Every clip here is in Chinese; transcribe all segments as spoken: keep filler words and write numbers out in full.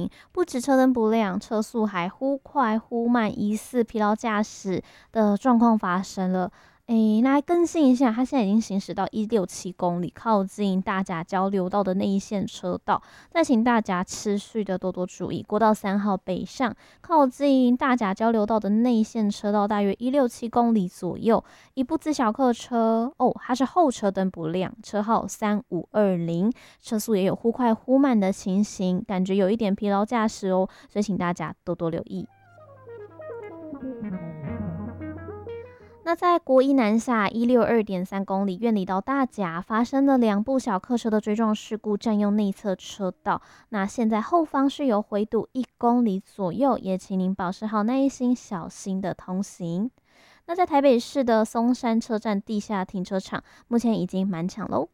行，不止车灯不亮，车速还忽快忽慢，疑似疲劳驾驶的状况发生了。诶，那来更新一下，它现在已经行驶到一六七公里，靠近大甲交流道的内一线车道。再请大家持续的多多注意，国道三号北上，靠近大甲交流道的内线车道，大约一六七公里左右，一部自小客车哦，它是后车灯不亮，车号三五二零，车速也有忽快忽慢的情形，感觉有一点疲劳驾驶哦，所以请大家多多留意。那在国一南下一六二点三公里，院里到大甲发生了两部小客车的追撞事故，占用内侧车道。那现在后方是有回堵一公里左右，也请您保持好耐心，小心的通行。那在台北市的松山车站地下停车场，目前已经满场喽。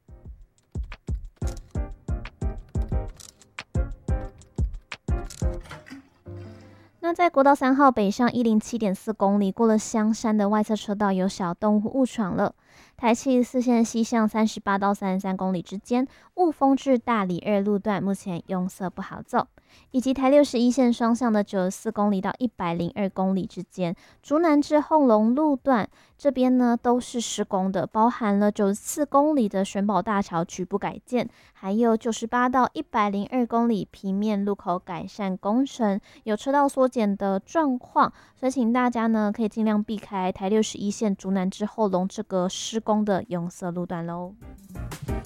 那在国道三号北上一零七点四公里，过了香山的外侧车道，有小动物误闯了。台七四线西向三十八到三十三公里之间，雾峰至大里二路段目前拥塞不好走，以及台六十一线双向的九十四公里到一百零二公里之间，竹南至后龙路段这边呢都是施工的，包含了九十四公里的玄宝大桥局部改建，还有九十八到一百零二公里平面路口改善工程，有车道缩减的状况，所以请大家呢可以尽量避开台六十一线竹南至后龙这个施工的拥塞路段喽。